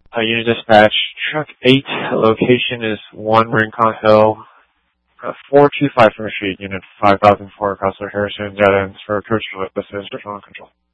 Unit dispatch, truck 8, location is 1 Rincon Hill, 425 from Street, unit 5004, Counselor Harrison, dead ends for approach to this is Patrol and Control.